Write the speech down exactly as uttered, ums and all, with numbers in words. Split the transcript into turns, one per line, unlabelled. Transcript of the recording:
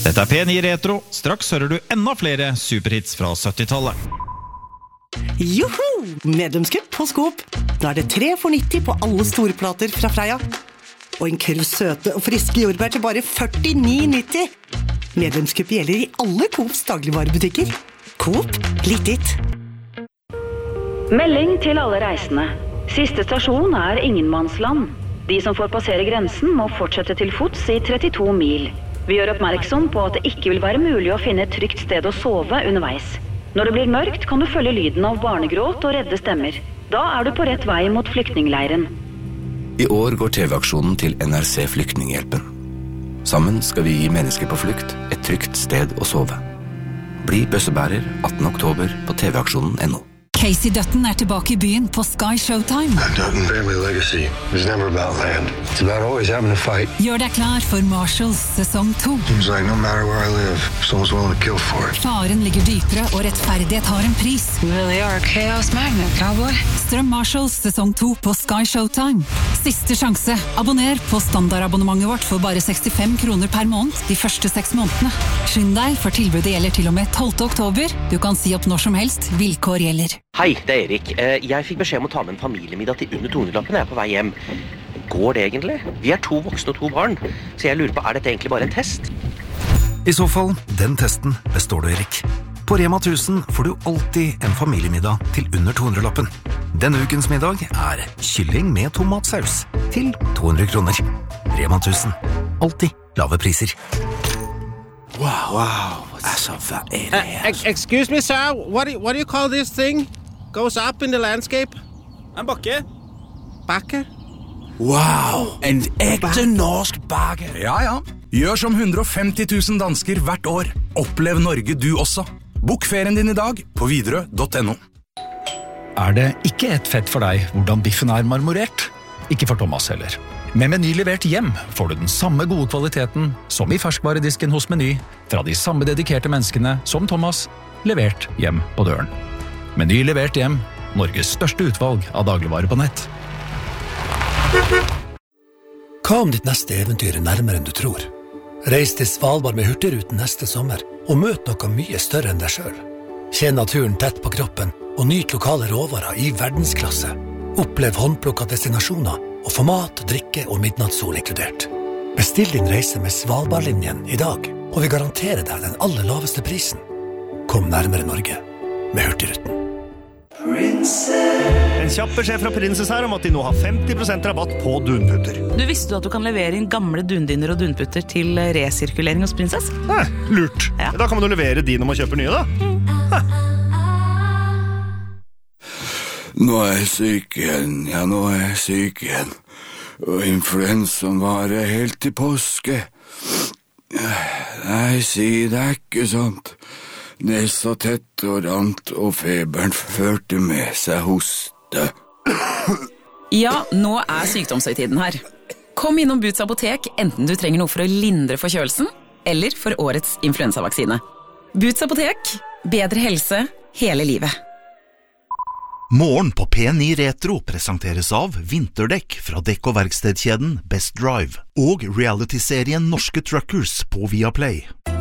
Dette er P ni Retro. Straks hører du enda flere superhits fra syttitallet.
Joho! Medlemskap på Coop. Da er det tre for nitti på alle store plater fra Freia. Og en kurv søte og friske jordbær til bare førtini nitti. Medlemskap gjelder i alle Coops dagligvarebutikker. Coop, litt ditt.
Melding til alle reisende. Siste stasjon er Ingenmannsland. De som får passere grensen må fortsette til fots i trettito mil. Vi gjør oppmerksom på at det ikke vil være mulig å finne et trygt sted å sove underveis. Når det blir mørkt kan du følge lyden av barnegråt og redde stemmer. Da er du på rett vei mot flyktningleiren.
I år går T V-aksjonen til N R C Flyktninghjelpen. Sammen skal vi gi mennesker på flukt et trygt sted å sove. Bli bøssebærer attende oktober på tv-aksjonen punktum no.
Casey Dutton er tilbake i byen på Sky Showtime.
Dutton family legacy was never about land. It's about always having to fight.
Gjør deg klar for Marshalls sesong to.
Seems like no matter where I live, someone's willing to kill for it.
Faren ligger dypere, og rettferdighet har en pris.
You really are a chaos magnet, cowboy.
Strøm Marshalls sesong to på Sky Showtime. Siste sjanse. Abonner på standardabonnementet vårt for bare sekstifem kroner per måned de første seks månedene. Skynd deg, for tilbudet gjelder til og med tolvte oktober. Du kan si opp når som helst. Vilkår gjelder.
Hei, det er Erik. Jeg fikk beskjed om å ta med en familiemiddag til under to hundre lappen. Jeg er på vei hjem. Går det egentlig? Vi er to voksne og to barn, så jeg lurer på, er dette egentlig bare en test?
I så fall, den testen består du, Erik. På Rema tusen får du alltid en familiemiddag til under to hundre lappen. Denne ukens middag er kylling med tomatsaus til to hundre kroner. Rema tusen. Alltid lave priser.
Wow, wow. Altså, hva er det her?
Uh, excuse me, sir. What do, you, what do you call this thing? Goes up in the landscape?
En bakke.
Bakke?
Wow, en ekte norsk bakke.
Ja, ja. Gjør som hundre og femti tusen dansker hvert år. Opplev Norge du også. Bok ferien din i dag på Widerøe punktum no.
Er det ikke et fett for deg hvordan biffen er marmorert? Ikke for Thomas heller. Med Meny levert hjem får du den samme gode kvaliteten som i ferskvaredisken hos Meny, fra de samme dedikerte menneskene som Thomas, levert hjem på døren. Meny levert hjem, Norges største utvalg av dagligvarer på nett.
Hva om ditt neste eventyr er nærmere enn du tror? Reis til Svalbard med Hurtigruten neste sommer, og møt noe mye større enn deg selv. Kjenn naturen tett på kroppen, og nyt lokale råvarer i verdensklasse. Opplev håndplukka destinasjoner, og få mat, drikke og midnattssol inkludert. Bestill din reise med Svalbardlinjen i dag, og vi garanterer deg den aller laveste prisen. Kom nærmere Norge med Hurtigruten.
En kjapp beskjed fra Princess her om at de nå har femti prosent rabatt på dunputter.
Du visste du at du kan levere inn gamle dundiner og dunputter til resirkulering hos Princess?
Nei, lurt. Ja. Da kan man jo levere de når man kjøper nye, da. Mm.
Nå er jeg syk igjen, ja, nå er jeg syk igjen. Og influensaen varer helt til påske. Nei, si det er ikke sånt. Nesa tett og rant, og feberen førte med seg hoste.
Ja, nå er sykdomshøytiden her. Kom innom Boots apotek, enten du trenger noe for å lindre forkjølelsen, eller for årets influensavaksine. Boots apotek, bedre helse hele livet.
Morgen på P ni Retro presenteres av vinterdekk fra dekk- og verkstedkjeden Best Drive og reality-serien Norske Truckers på Viaplay.